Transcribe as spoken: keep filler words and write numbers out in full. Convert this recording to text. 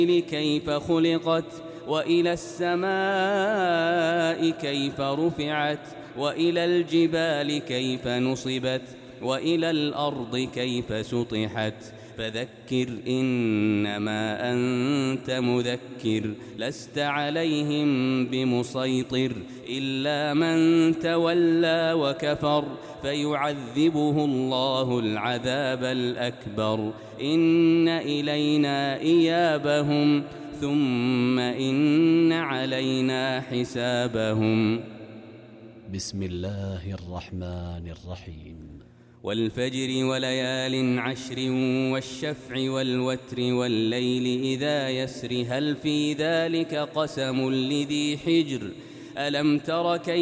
كيف خلقت وإلى السماء كيف رفعت وإلى الجبال كيف نصبت وإلى الأرض كيف سطحت فذكر إنما أنت مذكر لست عليهم بمسيطر إلا من تولى وكفر فيعذبه الله العذاب الأكبر إن إلينا إيابهم ثم إن علينا حسابهم. بسم الله الرحمن الرحيم. والفجر وليال عشر والشفع والوتر والليل إذا يسر هل في ذلك قسم لذي حجر ألم تر كيف